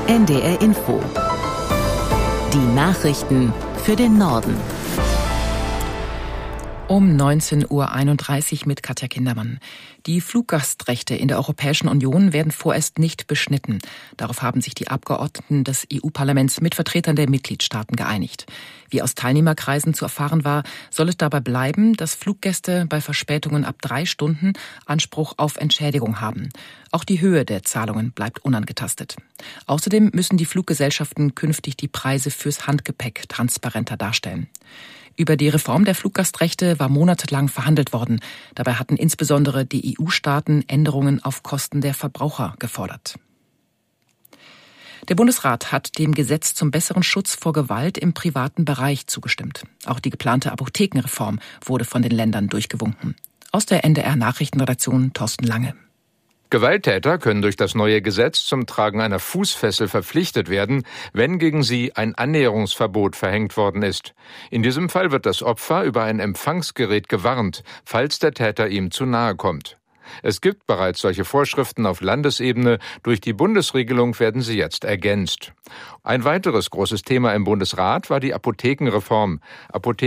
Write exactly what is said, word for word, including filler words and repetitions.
N D R Info. Die Nachrichten für den Norden. Um neunzehn Uhr einunddreißig mit Katja Kindermann. Die Fluggastrechte in der Europäischen Union werden vorerst nicht beschnitten. Darauf haben sich die Abgeordneten des E U-Parlaments mit Vertretern der Mitgliedstaaten geeinigt. Wie aus Teilnehmerkreisen zu erfahren war, soll es dabei bleiben, dass Fluggäste bei Verspätungen ab drei Stunden Anspruch auf Entschädigung haben. Auch die Höhe der Zahlungen bleibt unangetastet. Außerdem müssen die Fluggesellschaften künftig die Preise fürs Handgepäck transparenter darstellen. Über die Reform der Fluggastrechte war monatelang verhandelt worden. Dabei hatten insbesondere die E U-Staaten Änderungen auf Kosten der Verbraucher gefordert. Der Bundesrat hat dem Gesetz zum besseren Schutz vor Gewalt im privaten Bereich zugestimmt. Auch die geplante Apothekenreform wurde von den Ländern durchgewunken. Aus der N D R-Nachrichtenredaktion Thorsten Lange. Gewalttäter können durch das neue Gesetz zum Tragen einer Fußfessel verpflichtet werden, wenn gegen sie ein Annäherungsverbot verhängt worden ist. In diesem Fall wird das Opfer über ein Empfangsgerät gewarnt, falls der Täter ihm zu nahe kommt. Es gibt bereits solche Vorschriften auf Landesebene, durch die Bundesregelung werden sie jetzt ergänzt. Ein weiteres großes Thema im Bundesrat war die Apothekenreform. Apotheken